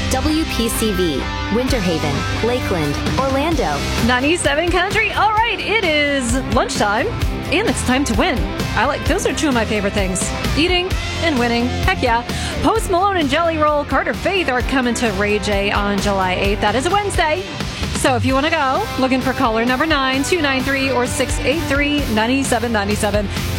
WPCV, Winter Haven, Lakeland, Orlando. 97 Country. All right, it is lunchtime, and it's time to win. Those are two of my favorite things. Eating and winning. Heck yeah. Post Malone and Jelly Roll, Carter Faith are coming to Ray J on July 8th. That is a Wednesday. So if you want to go, looking for caller number 9293 or 683-9797.